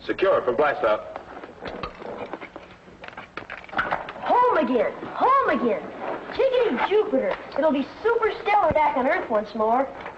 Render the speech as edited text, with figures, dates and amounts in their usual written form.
Secure for blast out. Home again. Home again. Jiggity Jupiter. It'll be super stellar back on Earth once more.